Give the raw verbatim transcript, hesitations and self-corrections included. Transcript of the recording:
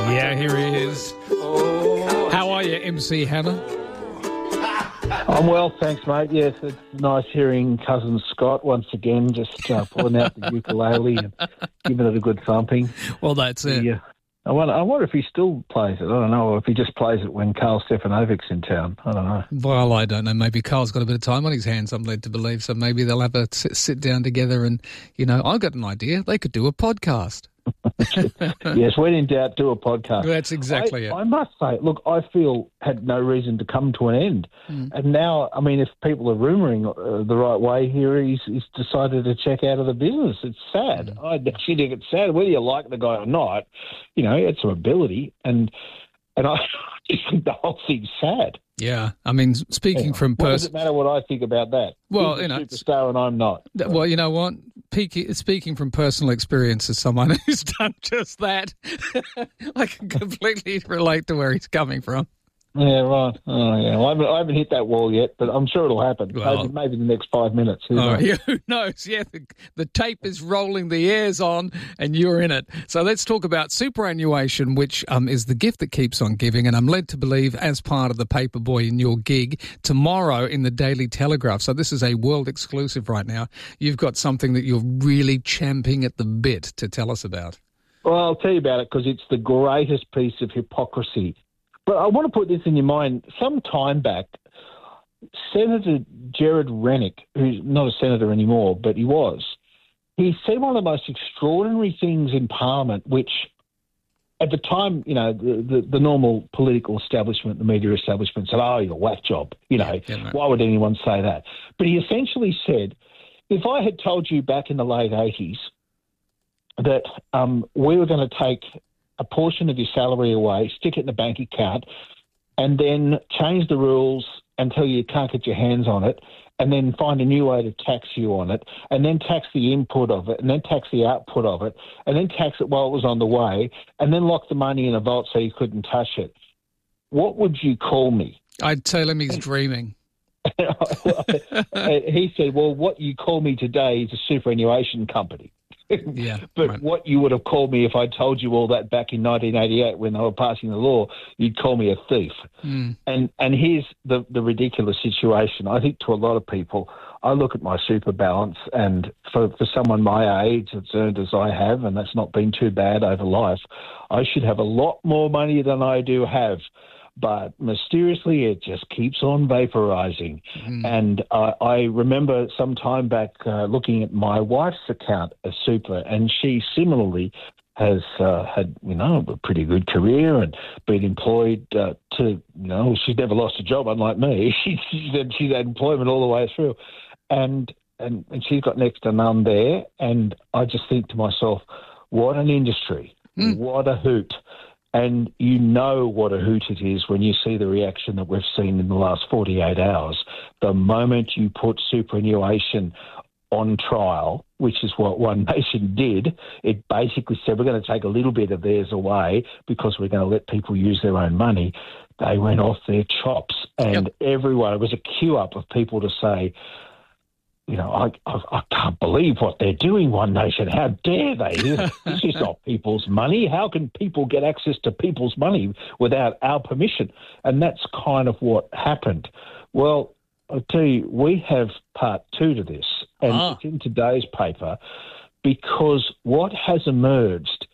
Yeah, here he is. How are you, M C Hammer? I'm well, thanks, mate. Yes, it's nice hearing Cousin Scott once again just uh, pulling out the ukulele and giving it a good thumping. Well, that's it. Yeah. I wonder, I wonder if he still plays it. I don't know, or if he just plays it when Carl Stefanovic's in town. I don't know. Well, I don't know. Maybe Carl's got a bit of time on his hands, I'm led to believe, so maybe they'll have a sit, sit down together and, you know, I've got an idea. They could do a podcast. Yes, when in doubt, do a podcast. That's exactly I, it. I must say, look, I feel had no reason to come to an end. Mm. And now, I mean, if people are rumouring uh, the right way here, he's, he's decided to check out of the business. It's sad. Mm. I actually think it's sad. Whether you like the guy or not, you know, it's some ability. And and I just think the whole thing's sad. Yeah, I mean, speaking yeah. from... Pers- what does it matter what I think about that? Well, He's you know... a superstar and I'm not. Th- well, you know what? Peaky, speaking from personal experience as someone who's done just that, I can completely relate to where he's coming from. Yeah, right. Oh, yeah. Well, I, haven't, I haven't hit that wall yet, but I'm sure it'll happen. Well, maybe, maybe in the next five minutes. Who oh, knows? Yeah, who knows? Yeah, the, the tape is rolling, the air's on, and you're in it. So let's talk about superannuation, which um, is the gift that keeps on giving. And I'm led to believe, as part of the Paperboy in your gig, tomorrow in the Daily Telegraph. So this is a world exclusive right now. You've got something that you're really champing at the bit to tell us about. Well, I'll tell you about it because it's the greatest piece of hypocrisy. But I want to put this in your mind. Some time back, Senator Gerard Rennick, who's not a senator anymore, but he was, he said one of the most extraordinary things in Parliament, which at the time, you know, the, the, the normal political establishment, the media establishment said, oh, you're a whack job. You know, yeah, yeah, why would anyone say that? But he essentially said, if I had told you back in the late eighties that um, we were going to take a portion of your salary away, stick it in a bank account, and then change the rules until you can't get your hands on it, and then find a new way to tax you on it, and then tax the input of it, and then tax the output of it, and then tax it while it was on the way, and then lock the money in a vault so you couldn't touch it. What would you call me? I'd tell him he's dreaming. He said, well, what you call me today is a superannuation company. Yeah, but right. What you would have called me if I told you all that back in nineteen eighty-eight when they were passing the law, you'd call me a thief. Mm. And and here's the, the ridiculous situation. I think to a lot of people, I look at my super balance, and for, for someone my age that's earned as I have, and that's not been too bad over life, I should have a lot more money than I do have. But mysteriously, it just keeps on vaporizing. Mm. And uh, I remember some time back uh, looking at my wife's account as super, and she similarly has uh, had, you know, a pretty good career and been employed uh, to, you know, she's never lost a job, unlike me. she's, had, she's had employment all the way through. And, and, and she's got next to none there. And I just think to myself, what an industry. Mm. What a hoot. And you know what a hoot it is when you see the reaction that we've seen in the last forty-eight hours. The moment you put superannuation on trial, which is what One Nation did, it basically said we're going to take a little bit of theirs away because we're going to let people use their own money. They went off their chops. And yep. everyone, it was a queue up of people to say, you know, I, I I can't believe what they're doing, One Nation. How dare they? This is not people's money. How can people get access to people's money without our permission? And that's kind of what happened. Well, I'll tell you, we have part two to this, and ah. it's in today's paper, because what has emerged